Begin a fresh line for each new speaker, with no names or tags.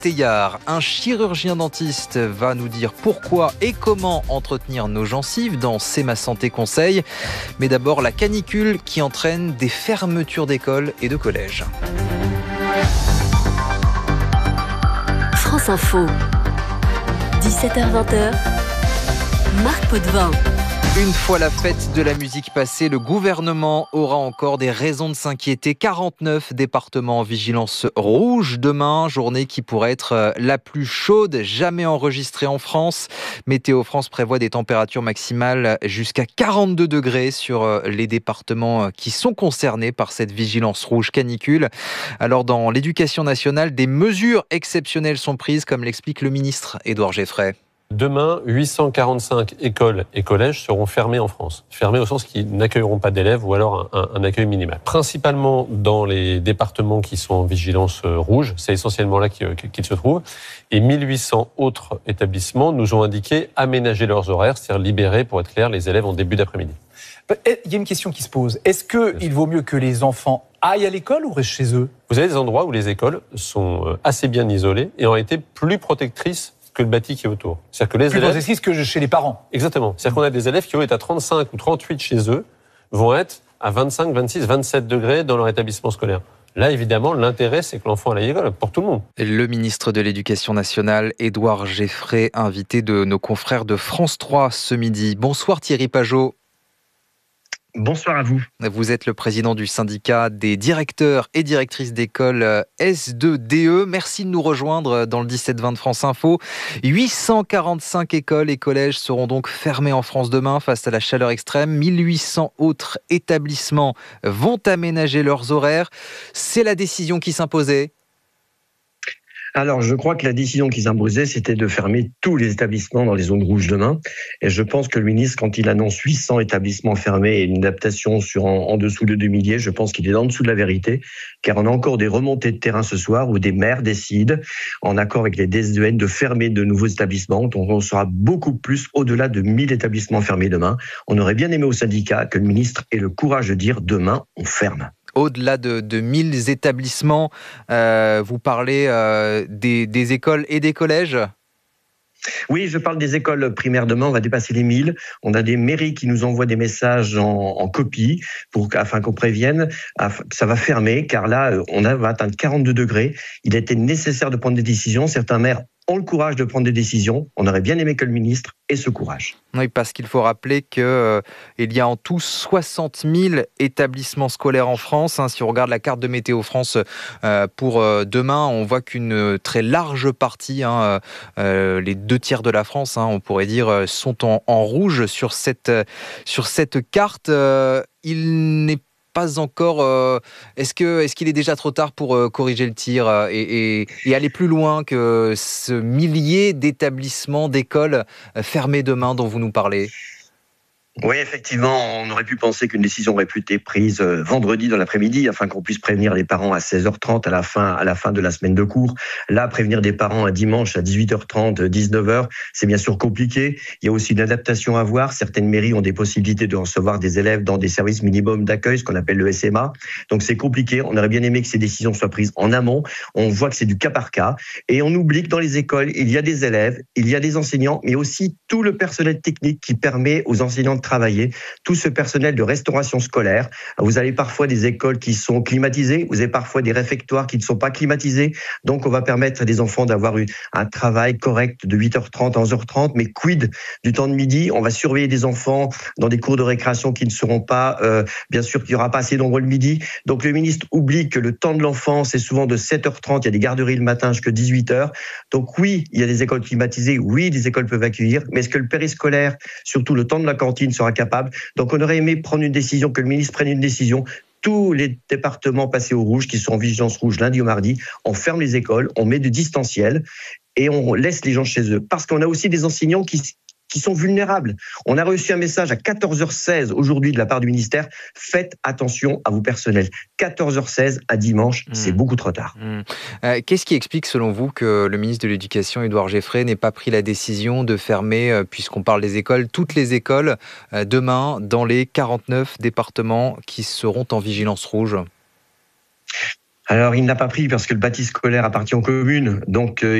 Teilhard, un chirurgien dentiste va nous dire pourquoi et comment entretenir nos gencives dans C'est ma santé conseil. Mais d'abord la canicule qui entraîne des fermetures d'écoles et de collèges.
France Info, 17h-20h, Marc Potvin.
Une fois la fête de la musique passée, le gouvernement aura encore des raisons de s'inquiéter. 49 départements en vigilance rouge demain, journée qui pourrait être la plus chaude jamais enregistrée en France. Météo France prévoit des températures maximales jusqu'à 42 degrés sur les départements qui sont concernés par cette vigilance rouge canicule. Alors dans l'éducation nationale, des mesures exceptionnelles sont prises, comme l'explique le ministre Édouard Geffray.
Demain, 845 écoles et collèges seront fermés en France. Fermés au sens qu'ils n'accueilleront pas d'élèves ou alors un accueil minimal. Principalement dans les départements qui sont en vigilance rouge, c'est essentiellement là qu'ils se trouvent. Et 1800 autres établissements nous ont indiqué aménager leurs horaires, c'est-à-dire libérer, pour être clair, les élèves en début d'après-midi.
Il y a une question qui se pose. Est-ce qu'il vaut mieux que les enfants aillent à l'école ou restent chez eux ?
Vous avez des endroits où les écoles sont assez bien isolées et ont été plus protectrices que le bâti qui est autour. C'est-à-dire que les élèves...
Plus que chez les parents.
Exactement. C'est-à-dire qu'on a des élèves qui, au lieu d'être à 35 ou 38 chez eux, vont être à 25, 26, 27 degrés dans leur établissement scolaire. Là, évidemment, l'intérêt, c'est que l'enfant aille à l'école, pour tout le monde.
Le ministre de l'Éducation nationale, Édouard Geffray, invité de nos confrères de France 3 ce midi. Bonsoir Thierry Pajot.
Bonsoir à vous.
Vous êtes le président du syndicat des directeurs et directrices d'école S2DE. Merci de nous rejoindre dans le 17-20 de France Info. 845 écoles et collèges seront donc fermés en France demain face à la chaleur extrême. 1800 autres établissements vont aménager leurs horaires. C'est la décision qui s'imposait.
Alors, je crois que la décision qui s'imposait, c'était de fermer tous les établissements dans les zones rouges demain. Et je pense que le ministre, quand il annonce 800 établissements fermés et une adaptation sur en dessous de 2 milliers, je pense qu'il est en dessous de la vérité, car on a encore des remontées de terrain ce soir où des maires décident, en accord avec les DSDN, de fermer de nouveaux établissements. Donc, on sera beaucoup plus au-delà de 1000 établissements fermés demain. On aurait bien aimé au syndicat que le ministre ait le courage de dire demain, on ferme.
Au-delà de 1000 établissements, vous parlez des écoles et des collèges ?
Oui, je parle des écoles primaires demain, on va dépasser les 1000. On a des mairies qui nous envoient des messages en copie afin qu'on prévienne que ça va fermer, car là, va atteindre 42 degrés. Il a été nécessaire de prendre des décisions. Certains maires ont le courage de prendre des décisions. On aurait bien aimé que le ministre ait ce courage.
Oui, parce qu'il faut rappeler qu'il y a en tout 60 000 établissements scolaires en France. Si on regarde la carte de Météo France pour demain, on voit qu'une très large partie, les 2/3 de la France, on pourrait dire, sont en rouge sur cette carte. Il n'est pas encore. Est-ce qu'il est déjà trop tard pour corriger le tir et aller plus loin que ce millier d'établissements, d'écoles fermés demain dont vous nous parlez ?
Oui, effectivement, on aurait pu penser qu'une décision aurait pu être prise vendredi dans l'après-midi afin qu'on puisse prévenir les parents à 16h30 à la fin de la semaine de cours. Là, prévenir des parents un dimanche à 18h30, 19h, c'est bien sûr compliqué. Il y a aussi une adaptation à voir. Certaines mairies ont des possibilités de recevoir des élèves dans des services minimums d'accueil, ce qu'on appelle le SMA. Donc c'est compliqué. On aurait bien aimé que ces décisions soient prises en amont. On voit que c'est du cas par cas. Et on oublie que dans les écoles, il y a des élèves, il y a des enseignants, mais aussi tout le personnel technique qui permet aux enseignants de travailler, tout ce personnel de restauration scolaire. Vous avez parfois des écoles qui sont climatisées, vous avez parfois des réfectoires qui ne sont pas climatisés, donc on va permettre à des enfants d'avoir un travail correct de 8h30 à 11h30, mais quid du temps de midi ? On va surveiller des enfants dans des cours de récréation qui ne seront pas, bien sûr qu'il n'y aura pas assez nombreux le midi, donc le ministre oublie que le temps de l'enfant, c'est souvent de 7h30, il y a des garderies le matin jusqu'à 18h, donc oui, il y a des écoles climatisées, oui, des écoles peuvent accueillir, mais est-ce que le périscolaire, surtout le temps de la cantine, sera capable? Donc on aurait aimé prendre une décision, que le ministre prenne une décision. Tous les départements passés au rouge, qui sont en vigilance rouge lundi au mardi, on ferme les écoles, on met du distanciel et on laisse les gens chez eux. Parce qu'on a aussi des enseignants qui sont vulnérables. On a reçu un message à 14h16 aujourd'hui de la part du ministère. Faites attention à vos personnels. 14h16 à dimanche, c'est beaucoup trop tard.
Qu'est-ce qui explique selon vous que le ministre de l'Éducation, Édouard Geffray, n'ait pas pris la décision de fermer, puisqu'on parle des écoles, toutes les écoles demain dans les 49 départements qui seront en vigilance rouge ?
Alors, il ne l'a pas pris parce que le bâti scolaire appartient aux communes. Donc,